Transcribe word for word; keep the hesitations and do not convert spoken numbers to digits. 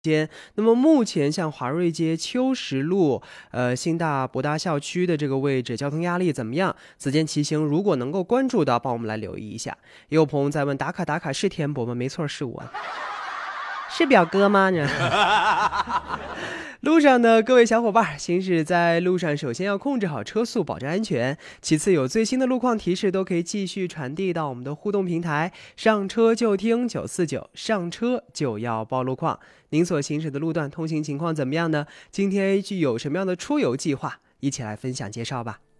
间。那么目前像华瑞街、秋实路、呃新大博大校区的这个位置，交通压力怎么样？子健骑行如果能够关注到，帮我们来留意一下。也有朋友在问，打卡打卡是田伯吗？没错，是我。是表哥吗？路上的各位小伙伴，行驶在路上，首先要控制好车速，保证安全。其次，有最新的路况提示都可以继续传递到我们的互动平台，上车就听九四九，上车就要报路况。您所行驶的路段通行情况怎么样呢？今天 A G 有什么样的出游计划？一起来分享介绍吧。